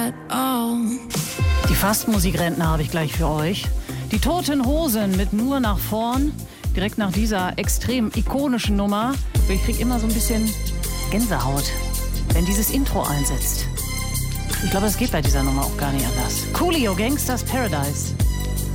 Die Fastmusikrentner habe ich gleich für euch. Die Toten Hosen mit Nur nach vorn. Direkt nach dieser extrem ikonischen Nummer. Ich kriege immer so ein bisschen Gänsehaut, wenn dieses Intro einsetzt. Ich glaube, es geht bei dieser Nummer auch gar nicht anders. Coolio, Gangsters Paradise.